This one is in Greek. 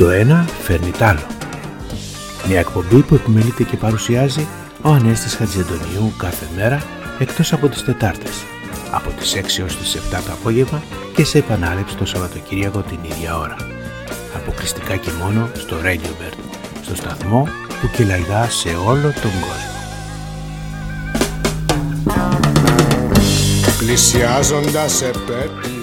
Το ένα φέρνει τ' άλλο. Μια εκπομπή που επιμελείται και παρουσιάζει ο Ανέστης Χατζηαντονίου κάθε μέρα, εκτός από τις Τετάρτες, από τις 6 ως τις 7 το απόγευμα και σε επανάληψη το Σαββατοκύριακο την ίδια ώρα. Αποκλειστικά και μόνο στο Radio Bird, στο σταθμό που κελαϊδά σε όλο τον κόσμο. Πλησιάζοντας επέτειο